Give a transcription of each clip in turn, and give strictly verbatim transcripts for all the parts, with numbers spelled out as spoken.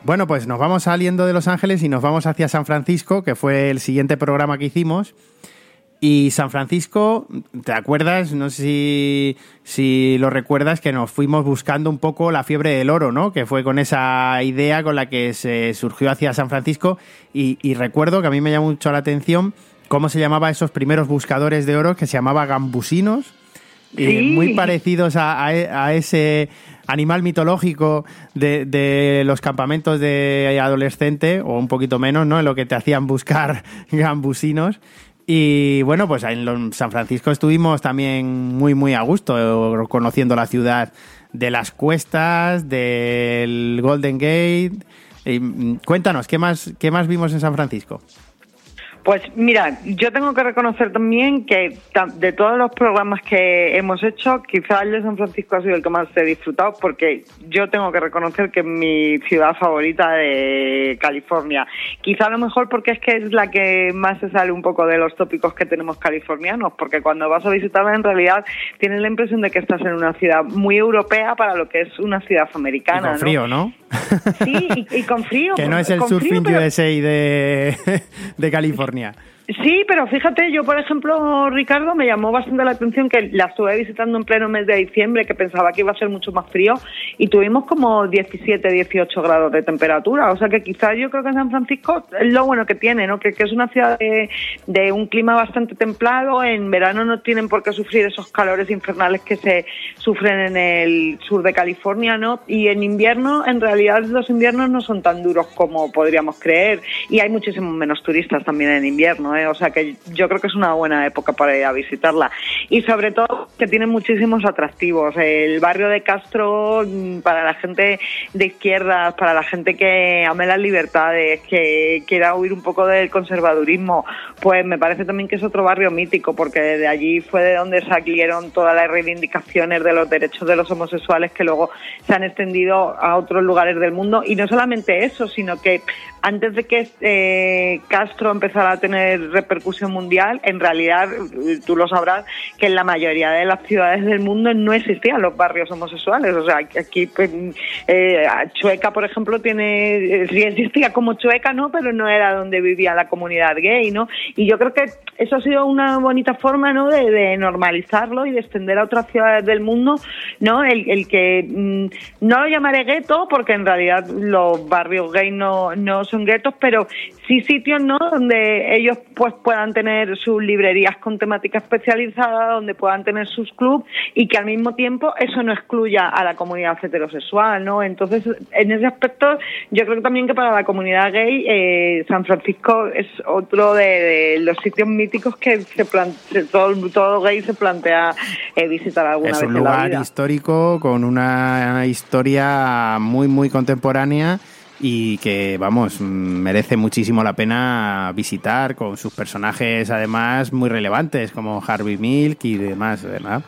Bueno, pues nos vamos saliendo de Los Ángeles y nos vamos hacia San Francisco, que fue el siguiente programa que hicimos. Y San Francisco, ¿te acuerdas? No sé si, si lo recuerdas, que nos fuimos buscando un poco la fiebre del oro, ¿no? Que fue con esa idea con la que se surgió hacia San Francisco. Y, y recuerdo que a mí me llamó mucho la atención cómo se llamaba esos primeros buscadores de oro, que se llamaba gambusinos. Sí. Eh, muy parecidos a, a, a ese animal mitológico de, de los campamentos de adolescente, o un poquito menos, ¿no? En lo que te hacían buscar gambusinos. Y bueno, pues en San Francisco estuvimos también muy, muy a gusto, conociendo la ciudad de las cuestas, del Golden Gate. Y cuéntanos, ¿qué más, qué más vimos en San Francisco? Pues mira, yo tengo que reconocer también que de todos los programas que hemos hecho, quizás el de San Francisco ha sido el que más he disfrutado, porque yo tengo que reconocer que es mi ciudad favorita de California. Quizá a lo mejor porque es que es la que más se sale un poco de los tópicos que tenemos californianos, porque cuando vas a visitarla en realidad tienes la impresión de que estás en una ciudad muy europea para lo que es una ciudad americana. Y con frío, ¿no? ¿no? Sí, y, y con frío. Que no es el Surfing U S A de, de California. Sí, pero fíjate, yo por ejemplo, Ricardo, me llamó bastante la atención que la estuve visitando en pleno mes de diciembre, que pensaba que iba a ser mucho más frío, y tuvimos como diecisiete, dieciocho grados de temperatura, o sea que quizás yo creo que San Francisco es lo bueno que tiene, ¿no? Que, que es una ciudad de, de un clima bastante templado, en verano no tienen por qué sufrir esos calores infernales que se sufren en el sur de California, ¿no? Y en invierno, en realidad los inviernos no son tan duros como podríamos creer, y hay muchísimos menos turistas también en invierno, ¿eh? O sea que yo creo que es una buena época para ir a visitarla. Y sobre todo que tiene muchísimos atractivos. El barrio de Castro, para la gente de izquierdas, para la gente que ame las libertades, que quiera huir un poco del conservadurismo, pues me parece también que es otro barrio mítico, porque de allí fue de donde salieron todas las reivindicaciones de los derechos de los homosexuales que luego se han extendido a otros lugares del mundo. Y no solamente eso, sino que antes de que eh, Castro empezara a tener repercusión mundial, en realidad, tú lo sabrás, que en la mayoría de las ciudades del mundo no existían los barrios homosexuales. O sea, aquí, pues, eh, Chueca, por ejemplo, tiene, sí existía como Chueca, ¿no? Pero no era donde vivía la comunidad gay, ¿no? Y yo creo que eso ha sido una bonita forma, ¿no? De, de normalizarlo y de extender a otras ciudades del mundo, ¿no? El, el que, mmm, no lo llamaré gueto, porque en realidad los barrios gay no, no son guetos, pero sí sitios, ¿no? Donde ellos pues puedan tener sus librerías con temática especializada, donde puedan tener sus clubs, y que al mismo tiempo eso no excluya a la comunidad heterosexual, ¿no? Entonces, en ese aspecto, yo creo también que para la comunidad gay, eh, San Francisco es otro de, de los sitios míticos que se plantea, todo, todo gay se plantea eh, visitar alguna vez en la vida. Es un lugar histórico con una historia muy, muy contemporánea, y que, vamos, merece muchísimo la pena visitar, con sus personajes además muy relevantes como Harvey Milk y demás, ¿verdad?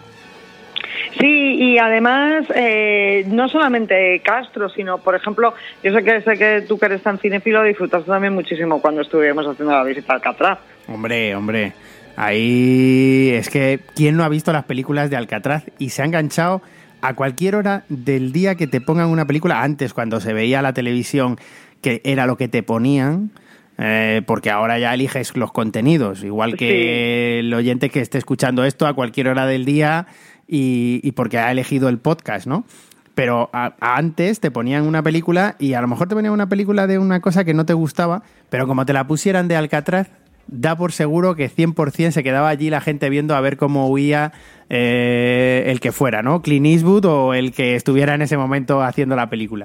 Sí, y además eh, no solamente Castro, sino, por ejemplo, yo sé que sé que tú que eres tan cinéfilo disfrutaste también muchísimo cuando estuvimos haciendo la visita a Alcatraz. Hombre, hombre, ahí es que ¿quién no ha visto las películas de Alcatraz y se ha enganchado a cualquier hora del día que te pongan una película? Antes, cuando se veía la televisión, que era lo que te ponían, eh, porque ahora ya eliges los contenidos, igual que sí. El oyente que esté escuchando esto a cualquier hora del día y, y porque ha elegido el podcast, ¿no? Pero a, a antes te ponían una película y a lo mejor te ponían una película de una cosa que no te gustaba, pero como te la pusieran de Alcatraz, da por seguro que cien por ciento se quedaba allí la gente viendo a ver cómo huía eh, el que fuera, ¿no? Clint Eastwood o el que estuviera en ese momento haciendo la película.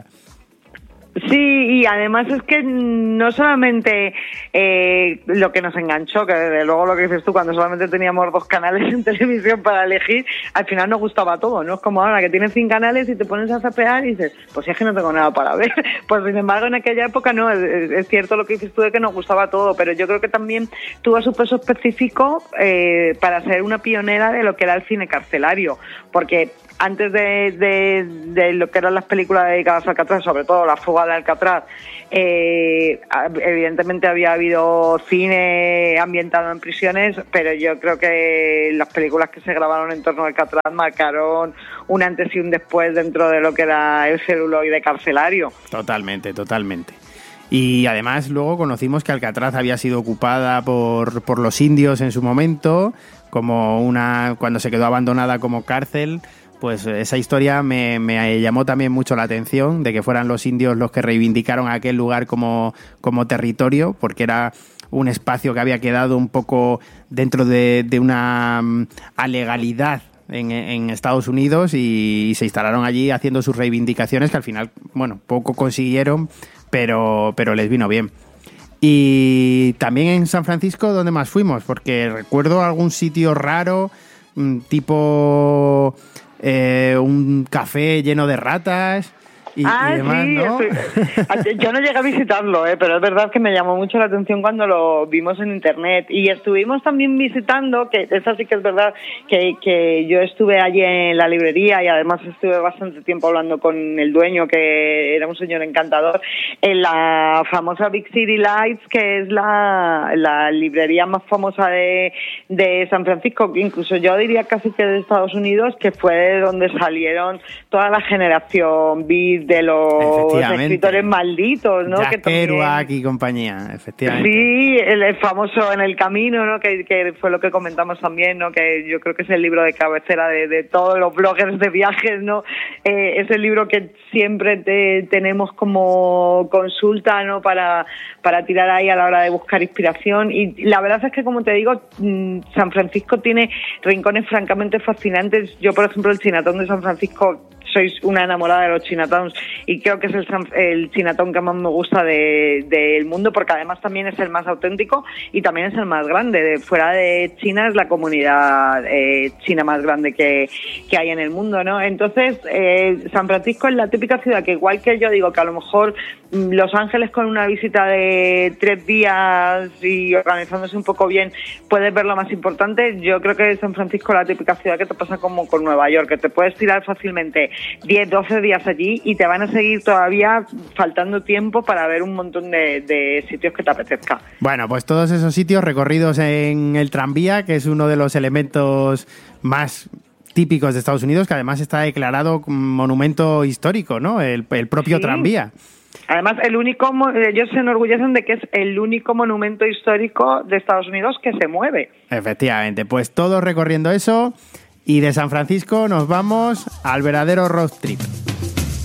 Sí, y además es que no solamente eh, lo que nos enganchó, que desde luego lo que dices tú, cuando solamente teníamos dos canales en televisión para elegir, al final nos gustaba todo, ¿no? Es como ahora que tienes cinco canales y te pones a zapear y dices, pues si es que no tengo nada para ver. Pues sin embargo en aquella época no, es, es cierto lo que dices tú de que nos gustaba todo, pero yo creo que también tuvo su peso específico eh, para ser una pionera de lo que era el cine carcelario, porque antes de, de, de lo que eran las películas dedicadas a Alcatraz, sobre todo La fuga de Alcatraz, eh, evidentemente había habido habido cine ambientado en prisiones, pero yo creo que las películas que se grabaron en torno al Alcatraz marcaron un antes y un después dentro de lo que era el celuloide carcelario. Totalmente, totalmente. Y además luego conocimos que Alcatraz había sido ocupada por, por los indios en su momento, como una cuando se quedó abandonada como cárcel. Pues esa historia me, me llamó también mucho la atención, de que fueran los indios los que reivindicaron aquel lugar como, como territorio, porque era un espacio que había quedado un poco dentro de, de una um, alegalidad en, en Estados Unidos y, y se instalaron allí haciendo sus reivindicaciones, que al final, bueno, poco consiguieron, pero, pero les vino bien. Y también en San Francisco, ¿dónde más fuimos? Porque recuerdo algún sitio raro, tipo eh, un café lleno de ratas y, ah, y demás, sí, ¿no? estoy... yo no llegué a visitarlo, ¿eh? Pero es verdad que me llamó mucho la atención cuando lo vimos en internet. Y estuvimos también visitando, que eso sí que es verdad, que, que yo estuve allí en la librería y además estuve bastante tiempo hablando con el dueño, que era un señor encantador, en la famosa Big City Lights, que es la, la librería más famosa de, de San Francisco, que incluso yo diría casi que de Estados Unidos, que fue de donde salieron toda la generación Beat, de los escritores malditos, ¿no? Jack que también... Kerouac y compañía, efectivamente. Sí, el, el famoso En el Camino, ¿no? Que, que fue lo que comentamos también, ¿no? Que yo creo que es el libro de cabecera de, de todos los bloggers de viajes, ¿no? Eh, es el libro que siempre te, tenemos como consulta, ¿no? Para, para tirar ahí a la hora de buscar inspiración. Y la verdad es que, como te digo, San Francisco tiene rincones francamente fascinantes. Yo, por ejemplo, el Chinatown de San Francisco, soy una enamorada de los Chinatowns y creo que es el, el Chinatown que más me gusta del de, de mundo, porque además también es el más auténtico y también es el más grande. De, fuera de China es la comunidad eh, china más grande que, que hay en el mundo, ¿no? Entonces, eh, San Francisco es la típica ciudad que, igual que yo digo que a lo mejor Los Ángeles con una visita de tres días y organizándose un poco bien puedes ver lo más importante, yo creo que San Francisco es la típica ciudad que te pasa como con Nueva York, que te puedes tirar fácilmente diez, doce días allí y te van a seguir todavía faltando tiempo para ver un montón de, de sitios que te apetezca. Bueno, pues todos esos sitios recorridos en el tranvía, que es uno de los elementos más típicos de Estados Unidos, que además está declarado monumento histórico, ¿no? El, el propio sí. tranvía. Además, el único, ellos se enorgullecen de que es el único monumento histórico de Estados Unidos que se mueve. Efectivamente, pues todos recorriendo eso. Y de San Francisco nos vamos al verdadero road trip.